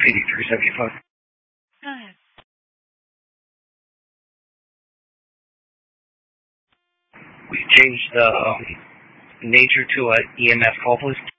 8375. Go ahead. We changed the nature to a EMF call, please.